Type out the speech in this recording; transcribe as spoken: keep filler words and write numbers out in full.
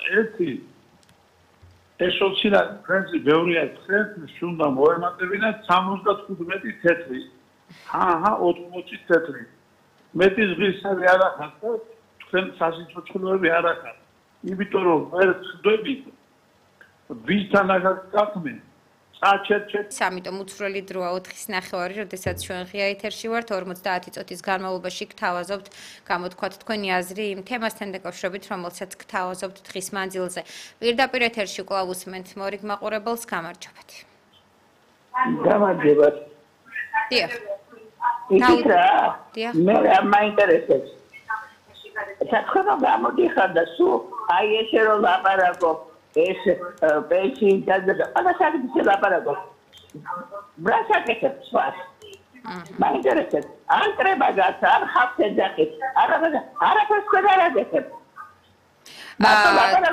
ერთი ეს ოციდან ფრენზი ბევრია ფრენზი უნდა მოემატებინათ სამოცდათხუთმეტი თეთრი. აჰა ოთხმოცი თეთრი. მეტი ზღისავი არ ახარ და თქვენ სასიცოცხლოები არ ახარ. იმიტომ რომ ვერ ხდებით ვისთან აღარ გახმენ. საჩერჩეთ. ამიტომ უცვლელი დროა ოთხის ნახევარი, როდესაც ჩვენ ღია ეთერში ვართ ორმოცდაათი წუთის განმავლობაში გთავაზობთ, გამოთქვათ თქვენი აზრი იმ თემასთან დაკავშირებით, რომელსაც გთავაზობთ დღის მანძილზე. პირდაპირ ეთერში კვლავ უსმენთ მორიგ მაყურებელს, გამარჯობათ. გამარჯობათ. დიახ. იქით რა? მე მაინტერესებს. საქმე გამოდიხარ და სულ აი ესე რომ ლაპარაკობ ეს პენსიის და ყველა საკითხი ლაპარაკობ. ბრასაკეთებს ვარ. მაინტერესებს. არ treba გაცა, არ ხავს ეძახით. არა არა არაფერს ვერ არაგეთებ.